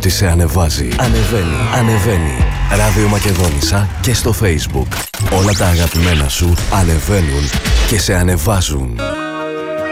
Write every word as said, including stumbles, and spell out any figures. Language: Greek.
ότι σε ανεβάζει. Ανεβαίνει, ανεβαίνει. Ράδιο Μακεδόνισσα και στο Facebook. Όλα τα αγαπημένα σου ανεβαίνουν και σε ανεβάζουν.